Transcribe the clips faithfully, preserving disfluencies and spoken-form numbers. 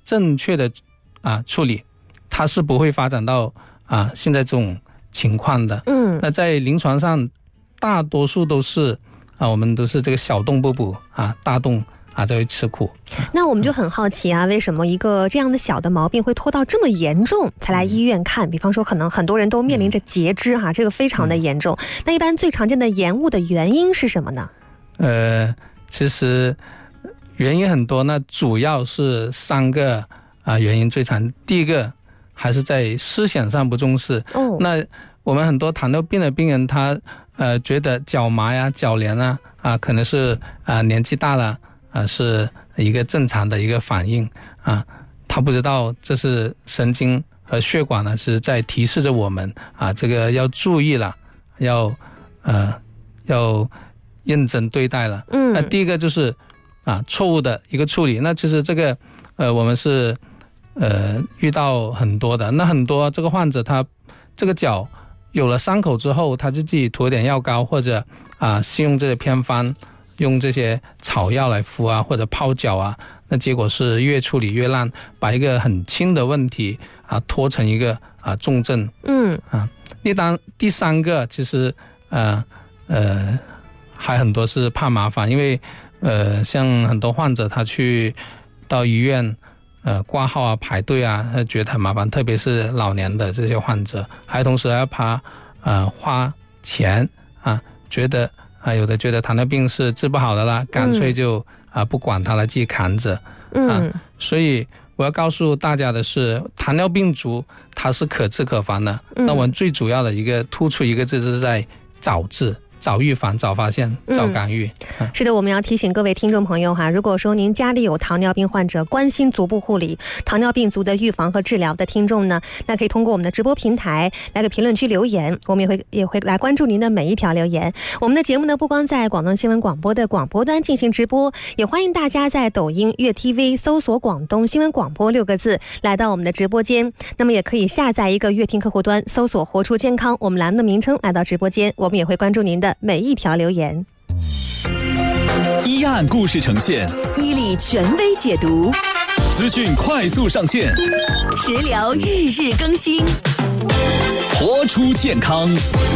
正确的啊处理，它是不会发展到啊现在这种情况的。 嗯， 那在临床上，大多数都是啊，我们都是这个小洞不补啊，大洞啊就会吃苦。 那我们就很好奇啊，为什么一个这样的小的毛病会拖到这么严重才来医院看？比方说，可能很多人都面临着截肢哈、啊，这个非常的严重。那一般最常见的延误的原因是什么呢？ 呃，其实原因很多，那主要是三个啊原因最常。第一个还是在思想上不重视。 哦， 那我们很多糖尿病的病人，他呃觉得脚麻呀、脚凉啊，啊可能是啊年纪大了啊是一个正常的一个反应啊，他不知道这是神经和血管呢是在提示着我们啊，这个要注意了，要呃要认真对待了。 嗯， 那第一个就是啊错误的一个处理。那其实这个呃我们是呃遇到很多的，那很多这个患者他这个脚有了伤口之后，他就自己涂点药膏，或者啊是用这些偏方，用这些草药来敷啊，或者泡脚啊，那结果是越处理越烂，把一个很轻的问题啊拖成一个啊重症。 嗯啊，第当第三个其实呃呃还很多是怕麻烦，因为呃像很多患者他去到医院呃挂号啊排队啊，觉得很麻烦，特别是老年的这些患者，还同时还要怕呃花钱啊，觉得啊有的觉得糖尿病是治不好的啦，干脆就啊不管它了，自己扛着。啊， 嗯， 所以我要告诉大家的是，糖尿病足它是可治可防的。 嗯、 那我们最主要的一个突出一个字是在早治。早预防、早发现、早干预、 嗯、是的，我们要提醒各位听众朋友哈，如果说您家里有糖尿病患者，关心足部护理、糖尿病足的预防和治疗的听众呢，那可以通过我们的直播平台来给评论区留言，我们也会也会来关注您的每一条留言。我们的节目呢，不光在广东新闻广播的广播端进行直播，也欢迎大家在抖音、粤 T V 搜索广东新闻广播六个字，来到我们的直播间。那么也可以下载一个乐听客户端，搜索活出健康我们栏目的名称，来到直播间，我们也会关注您的每一条留言。 一案故事呈现， 伊利权威解读， 资讯快速上线， 食疗日日更新， 活出健康。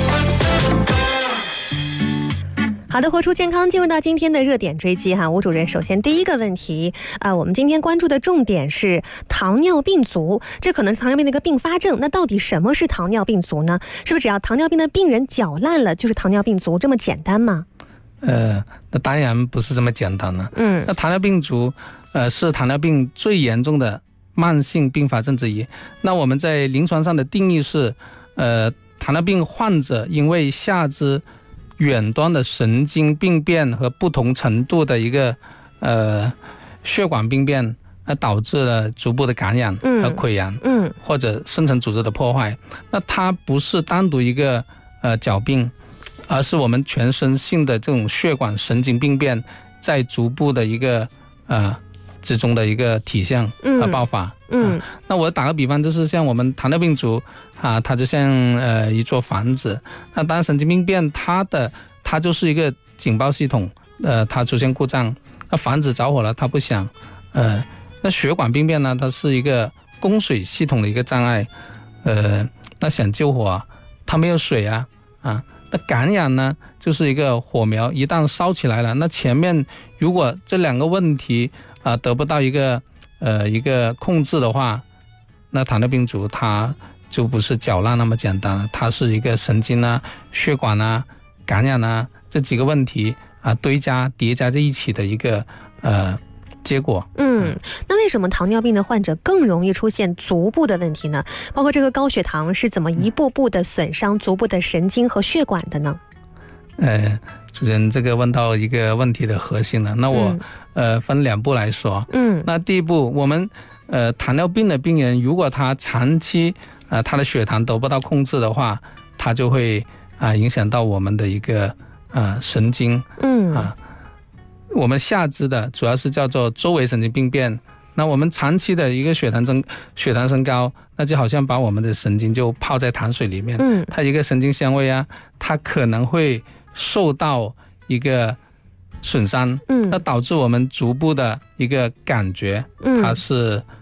好的，活出健康，进入到今天的热点追击哈，吴主任，首先第一个问题啊、呃，我们今天关注的重点是糖尿病足，这可能是糖尿病的一个并发症。那到底什么是糖尿病足呢？是不是只要糖尿病的病人脚烂了就是糖尿病足这么简单吗？ 呃，那当然不是这么简单了。 嗯， 那糖尿病足呃是糖尿病最严重的慢性并发症之一。那我们在临床上的定义是，呃，糖尿病患者因为下肢远端的神经病变和不同程度的一个呃血管病变，而导致了足部的感染和溃疡， 嗯， 或者深层组织的破坏。那它不是单独一个呃脚病，而是我们全身性的这种血管神经病变在足部的一个呃之中的一个体现和爆发。 嗯， 啊、那我打个比方，就是像我们糖尿病足啊，它就像呃一座房子。那当神经病变，它的它就是一个警报系统，呃，它出现故障，那房子着火了，它不响。呃，那血管病变呢，它是一个供水系统的一个障碍，呃，那想救火，它没有水啊，啊，那感染呢，就是一个火苗，一旦烧起来了，那前面如果这两个问题啊、呃、得不到一个呃一个控制的话，那糖尿病足它就不是脚烂那么简单了，它是一个神经啊、血管啊、感染啊这几个问题啊堆加叠加在一起的一个呃结果。 嗯，那为什么糖尿病的患者更容易出现足部的问题呢？包括这个高血糖是怎么一步步的损伤足部的神经和血管的呢？ 呃，主持人这个问到一个问题的核心了。那我、嗯、呃分两步来说。 嗯， 那第一步，我们呃糖尿病的病人，如果他长期呃他的血糖得不到控制的话，他就会啊、呃、影响到我们的一个呃神经。 嗯啊，我们下肢的主要是叫做周围神经病变。那我们长期的一个血糖增血糖升高，那就好像把我们的神经就泡在糖水里面。 嗯， 它一个神经纤维啊，它可能会受到一个损伤， 嗯， 那导致我们足部的一个感觉，它是、嗯